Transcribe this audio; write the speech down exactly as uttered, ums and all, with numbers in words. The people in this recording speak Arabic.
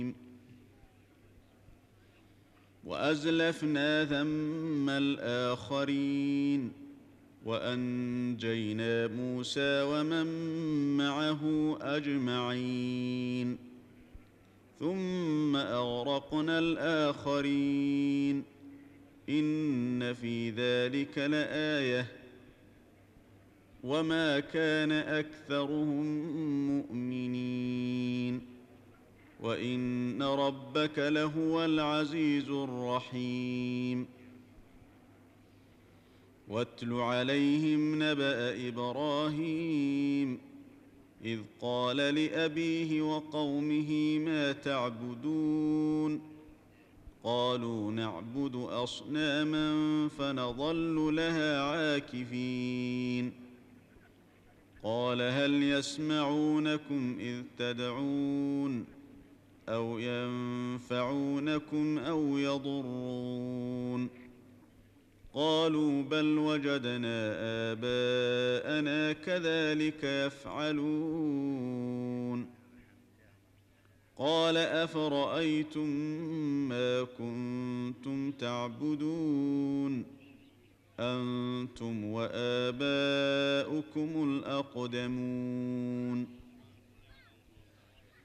وأزلفنا ثم الآخرين وأنجينا موسى ومن معه أجمعين ثم أغرقنا الآخرين إن في ذلك لآية وما كان أكثرهم مؤمنين وإن ربك لهو العزيز الرحيم واتل عليهم نبأ إبراهيم إذ قال لأبيه وقومه ما تعبدون قالوا نعبد أصناما فنظل لها عاكفين قال هل يسمعونكم إذ تدعون أو ينفعونكم أو يضرون قالوا بل وجدنا آباءنا كذلك يفعلون قال أفرأيتم ما كنتم تعبدون أنتم وآباؤكم الأقدمون